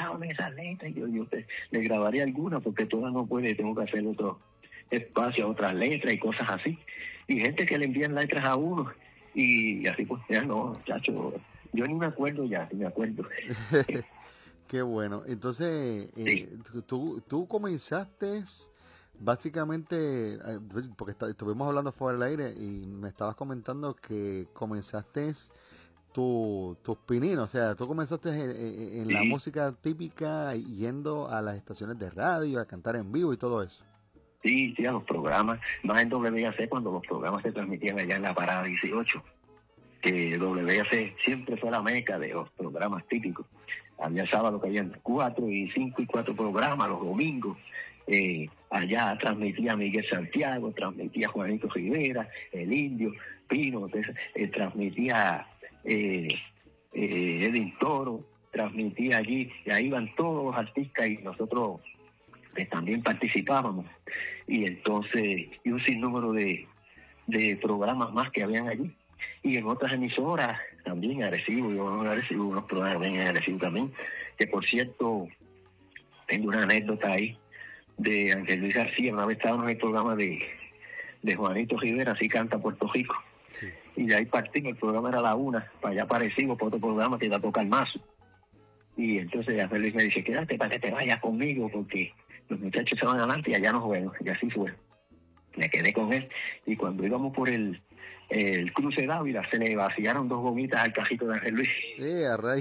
grábame esas letras. Yo le grabaré algunas porque todas no puede, tengo que hacer otro espacio a otras letras y cosas así. Y gente que le envían letras a uno y así pues, ya no, muchacho, yo ni me acuerdo ya, ni me acuerdo. Qué bueno. Entonces, Sí. tú comenzaste básicamente, porque estuvimos hablando fuera del aire y me estabas comentando que comenzaste tus pininos, o sea, tú comenzaste en la Sí. música típica yendo a las estaciones de radio, a cantar en vivo y todo eso. Sí, sí, a los programas, más en WAC cuando los programas se transmitían allá en la Parada 18, que WAC siempre fue la meca de los programas típicos. Había sábado que habían 4 y 5 y 4 programas, los domingos. Allá transmitía Miguel Santiago, transmitía Juanito Rivera, El Indio, Pino, entonces, transmitía Edwin Toro, transmitía allí, y ahí iban todos los artistas y nosotros también participábamos. Y entonces, y un sinnúmero de programas más que habían allí. Y en otras emisoras, también Arecibo, yo en Arecibo, unos programas en Arecibo también, que por cierto, tengo una anécdota ahí de Ángel Luis García. Una vez estábamos en el programa de Juanito Rivera, Así Canta Puerto Rico. Sí. Y de ahí partimos, el programa era a la 1, para allá Arecibo, para otro programa que iba a tocar Mazo. Y entonces Ángel Luis me dice, quédate para que te vayas conmigo, porque los muchachos se van adelante y allá nos vemos. Y así fue. Me quedé con él. Y cuando íbamos por el cruce de Ávila, se le vaciaron 2 gomitas al cajito de Ángel Luis. A rayo.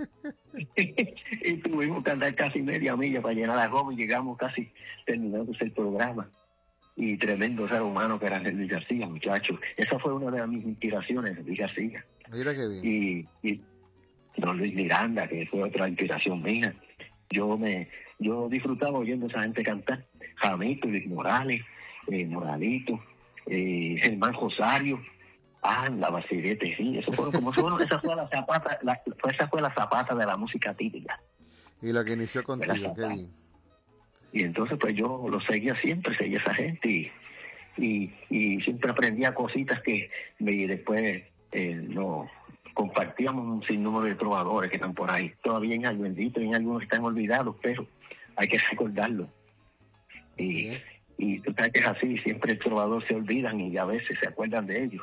Y tuvimos que andar casi media milla para llenar la goma y llegamos casi terminando el programa. Y tremendo ser humano que era Ángel Luis García, muchachos. Esa fue una de mis inspiraciones, Ángel Luis García. Mira qué bien. Y don Luis Miranda, que fue otra inspiración mía. Yo disfrutaba oyendo a esa gente cantar. Jamito, Luis Morales, Moralito, Germán Rosario, la Basirete, sí, eso fue como esa fue la zapata de la música típica. Y lo que inició contigo, qué bien. Y entonces pues yo lo seguía siempre, seguía esa gente y siempre aprendía cositas que después no compartíamos un sinnúmero de trovadores que están por ahí. Todavía en algo bendito, en algunos están olvidados, pero hay que recordarlo. Y tú sabes que es así, siempre el trovador se olvidan y a veces se acuerdan de ellos.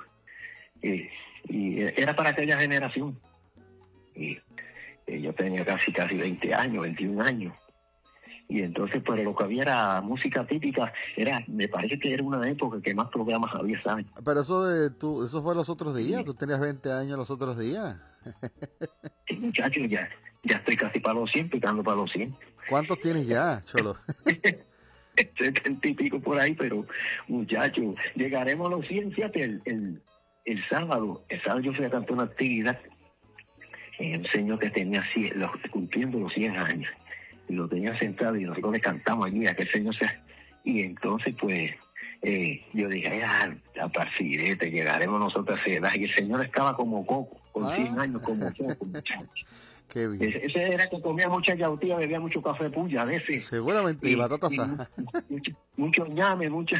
Y era para aquella generación. Y yo tenía casi 20 años, 21 años. Y entonces, pues lo que había era música típica, me parece que era una época que más programas había, ¿sabes? Pero eso fue los otros días, tú tenías 20 años los otros días. Sí, muchachos, ya estoy casi para los 100, picando para los 100. ¿Cuántos tienes ya, Cholo? 70 y pico por ahí, pero muchachos, llegaremos a los 100, fíjate, el sábado yo fui a cantar una actividad en un señor que tenía cumpliendo los 100 años. Y lo tenía sentado y nosotros le cantamos allí a que el señor sea. Y entonces pues yo dije, la Parfirete, llegaremos nosotros a esa edad. Y el señor estaba como coco, con 100 años como coco, muchachos. Qué bien. Ese era que comía mucha yautía, bebía mucho café puya a veces. Seguramente, y batata asada. Mucho ñame, mucha.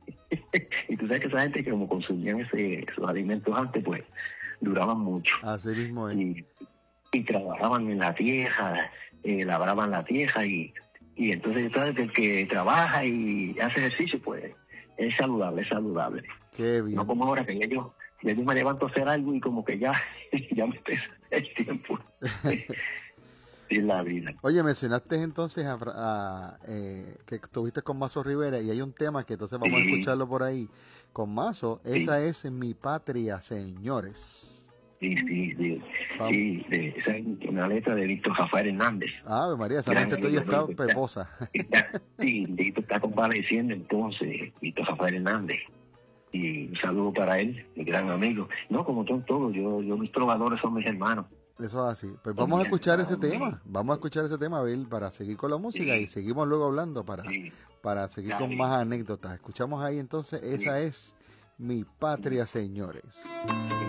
Y tú sabes que esa gente que como consumían esos alimentos antes, pues duraban mucho. Así mismo es. Y trabajaban en la tierra, labraban la tierra y entonces sabes que el que trabaja y hace ejercicio, pues es saludable. Qué bien. No como ahora que yo me levanto a hacer algo y como que ya me pesa el tiempo. Es la vida. Oye, mencionaste entonces que estuviste con Mazo Rivera y hay un tema que entonces vamos a escucharlo por ahí con Mazo. Esa es Mi Patria, señores. Sí, esa es una letra de Víctor Rafael Hernández. Ave María, esa mente tuya está peposa. Sí, Víctor está convaleciendo entonces, Víctor Rafael Hernández. Y un saludo para él, mi gran amigo. No, como todos, yo mis trovadores son mis hermanos. Eso es así. Pues vamos a escuchar ese tema. Vamos a escuchar ese tema, Bill, para seguir con la música y seguimos luego hablando para seguir con más anécdotas. Escuchamos ahí entonces, esa es Mi Patria, señores.